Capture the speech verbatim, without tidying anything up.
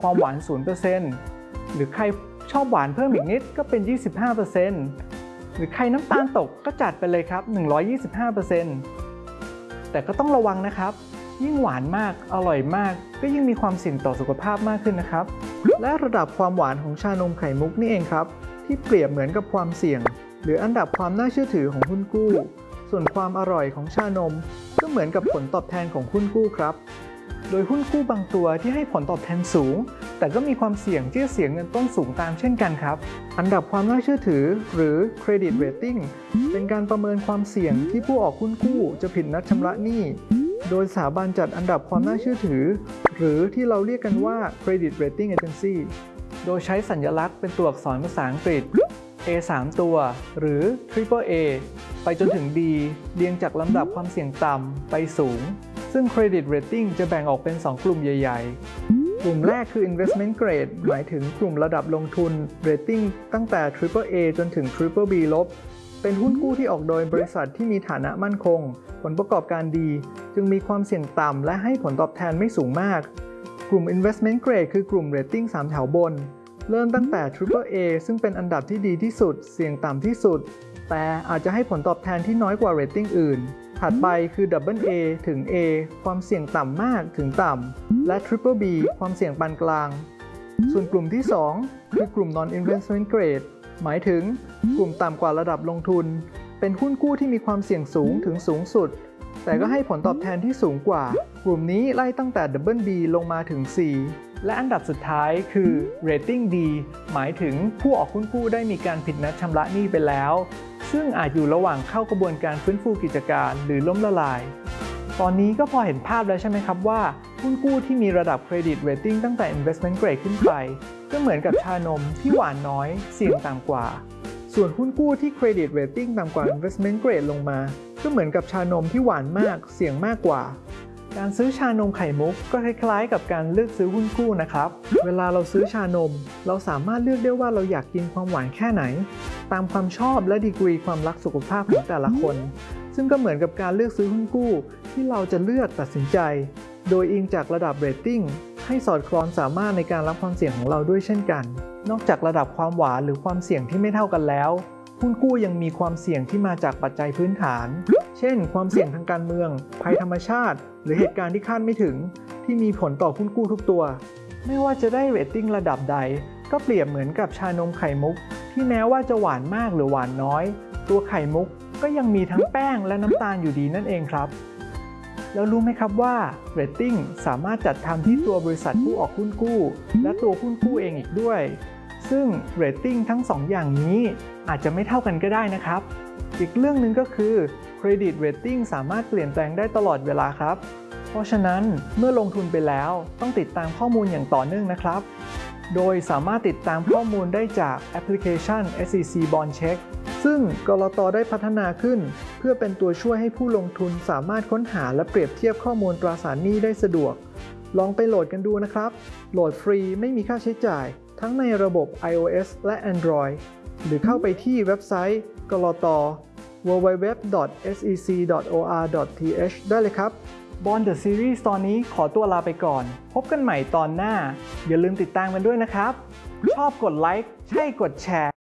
ความหวาน ศูนย์เปอร์เซ็นต์ หรือใครชอบหวานเพิ่มอีกนิดก็เป็น ยี่สิบห้าเปอร์เซ็นต์ หรือใครน้ำตาลตกก็จัดไปเลยครับ หนึ่งร้อยยี่สิบห้าเปอร์เซ็นต์ แต่ก็ต้องระวังนะครับยิ่งหวานมากอร่อยมากก็ยิ่งมีความเสี่ยงต่อสุขภาพมากขึ้นนะครับและระดับความหวานของชานมไข่มุกนี่เองครับที่เปรียบเหมือนกับความเสี่ยงหรืออันดับความน่าเชื่อถือของหุ้นกู้ส่วนความอร่อยของชานมก็เหมือนกับผลตอบแทนของหุ้นกู้ครับโดยหุ้นกู้บางตัวที่ให้ผลตอบแทนสูงแต่ก็มีความเสี่ยงที่จะเสียเงินต้นสูงตามเช่นกันครับอันดับความน่าเชื่อถือหรือ Credit Rating เป็นการประเมินความเสี่ยงที่ผู้ออกหุ้นกู้จะผิดนัดชำระหนี้โดยสถาบันจัดอันดับความน่าเชื่อถือหรือที่เราเรียกกันว่า Credit Rating Agency โดยใช้สัญลักษณ์เป็นตัวอักษรภาษาอังกฤษ A สาม ตัวหรือ Triple A ไปจนถึง D เรียงจากลำดับความเสี่ยงต่ำไปสูงซึ่ง Credit Rating จะแบ่งออกเป็นสองกลุ่มใหญ่ๆกลุ่มแรกคือ Investment Grade หมายถึงกลุ่มระดับลงทุน Rating ตั้งแต่ Triple A จนถึง Triple B ลบเป็นหุ้นกู้ที่ออกโดยบริษัทที่มีฐานะมั่นคงผลประกอบการดีจึงมีความเสี่ยงต่ำและให้ผลตอบแทนไม่สูงมากกลุ่ม Investment Grade คือกลุ่ม Rating สามแถวบนเริ่มตั้งแต่ Triple A ซึ่งเป็นอันดับที่ดีที่สุดเสี่ยงต่ำที่สุดแต่อาจจะให้ผลตอบแทนที่น้อยกว่า Rating อื่นถัดไปคือ Double A ถึง A ความเสี่ยงต่ำมากถึงต่ำและ Triple B ความเสี่ยงปานกลางส่วนกลุ่มที่สองคือกลุ่ม Non-Investment Grade หมายถึงกลุ่มต่ำกว่าระดับลงทุนเป็นหุ้นกู้ที่มีความเสี่ยงสูงถึงสูงสุดแต่ก็ให้ผลตอบแทนที่สูงกว่ากลุ่มนี้ไล่ตั้งแต่ Double B ลงมาถึง C และอันดับสุดท้ายคือ Rating D หมายถึงผู้ออกหุ้นกู้ได้มีการผิดนัดชำระหนี้ไปแล้วซึ่งอาจอยู่ระหว่างเข้ากระบวนการฟื้นฟูกิจการหรือล้มละลายตอนนี้ก็พอเห็นภาพแล้วใช่ไหมครับว่าหุ้นกู้ที่มีระดับ Credit Rating ตั้งแต่ Investment Grade ขึ้นไปก็เหมือนกับชานมที่หวานน้อยเสี่ยงต่ำกว่าส่วนหุ้นกู้ที่ Credit Rating ต่ำกว่า Investment Grade ลงมาก็เหมือนกับชานมที่หวานมากเสี่ยงมากกว่าการซื้อชานมไข่มุกก็คล้ายๆกับการเลือกซื้อหุ้นกู้นะครับเวลาเราซื้อชานมเราสามารถเลือกได้ว่าเราอยากกินความหวานแค่ไหนตามความชอบและดีกรีความรักสุขภาพของแต่ละคนซึ่งก็เหมือนกับการเลือกซื้อหุ้นกู้ที่เราจะเลือกตัดสินใจโดยอิงจากระดับเรตติ้งให้สอดคล้องสามารถในการรับความเสี่ยงของเราด้วยเช่นกันนอกจากระดับความหวานหรือความเสี่ยงที่ไม่เท่ากันแล้วหุ้นกู้ยังมีความเสี่ยงที่มาจากปัจจัยพื้นฐานเช่นความเสี่ยงทางการเมืองภัยธรรมชาติหรือเหตุการณ์ที่คาดไม่ถึงที่มีผลต่อหุ้นกู้ทุกตัวไม่ว่าจะได้เรตติ้งระดับใดก็เปรียบเหมือนกับชานมไข่มุกที่แม้ว่าจะหวานมากหรือหวานน้อยตัวไข่มุกก็ยังมีทั้งแป้งและน้ำตาลอยู่ดีนั่นเองครับแล้วรู้ไหมครับว่าเรตติ้งสามารถจัดทำที่ตัวบริษัทผู้ออกหุ้นกู้และตัวหุ้นกู้เองอีกด้วยซึ่งเรตติ้งทั้งสองอย่างนี้อาจจะไม่เท่ากันก็ได้นะครับอีกเรื่องหนึ่งก็คือ Credit Rating สามารถเปลี่ยนแปลงได้ตลอดเวลาครับเพราะฉะนั้นเมื่อลงทุนไปแล้วต้องติดตามข้อมูลอย่างต่อเนื่องนะครับโดยสามารถติดตามข้อมูลได้จากแอปพลิเคชัน เอส ซี ซี Bond Check ซึ่งกลต.ได้พัฒนาขึ้นเพื่อเป็นตัวช่วยให้ผู้ลงทุนสามารถค้นหาและเปรียบเทียบข้อมูลตราสารหนี้ได้สะดวกลองไปโหลดกันดูนะครับโหลดฟรีไม่มีค่าใช้จ่ายทั้งในระบบ iOS และ Android หรือเข้าไปที่เว็บไซต์กลต ดับเบิลยู ดับเบิลยู ดับเบิลยู ดอท เอส อี ซี ดอท โอ อาร์ ดอท ที เอช ได้เลยครับ Bond The Series ตอนนี้ขอตัวลาไปก่อนพบกันใหม่ตอนหน้าอย่าลืมติดตามกันด้วยนะครับชอบกดไลค์ใช่กดแชร์